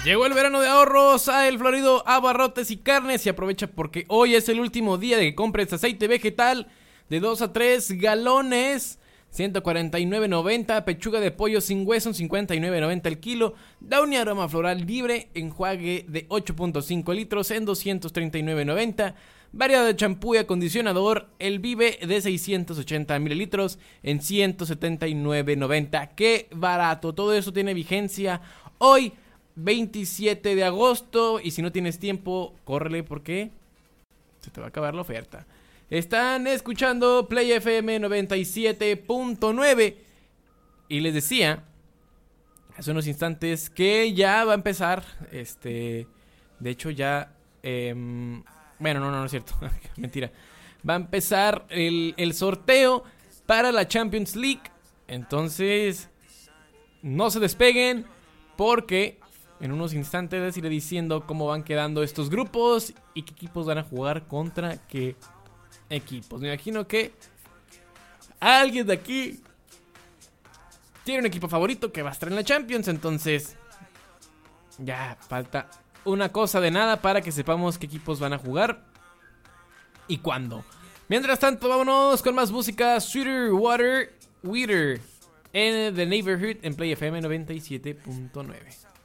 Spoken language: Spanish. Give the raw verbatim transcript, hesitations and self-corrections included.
Llegó el verano de ahorros a El Florido Abarrotes y Carnes y aprovecha porque hoy es el último día de que compres aceite vegetal de dos a tres galones, ciento cuarenta y nueve noventa, pechuga de pollo sin hueso, cincuenta y nueve noventa el kilo, Downy aroma floral libre, enjuague de ocho punto cinco litros en doscientos treinta y nueve noventa, variedad de champú y acondicionador, el Vive de seiscientos ochenta mililitros en ciento setenta y nueve noventa. ¡Qué barato! Todo eso tiene vigencia hoy, veintisiete de agosto, y si no tienes tiempo, córrele porque se te va a acabar la oferta. Están escuchando Play F M noventa y siete punto nueve y les decía hace unos instantes que ya va a empezar, este, de hecho ya, eh, bueno, no, no, no es cierto, mentira, va a empezar el, el sorteo para la Champions League, entonces no se despeguen porque en unos instantes les iré diciendo cómo van quedando estos grupos y qué equipos van a jugar contra qué equipos. Me imagino que alguien de aquí tiene un equipo favorito que va a estar en la Champions, entonces ya falta una cosa de nada para que sepamos qué equipos van a jugar y cuándo. Mientras tanto, vámonos con más música. Sweeter Water Weeder en The Neighborhood en Play F M noventa y siete punto nueve.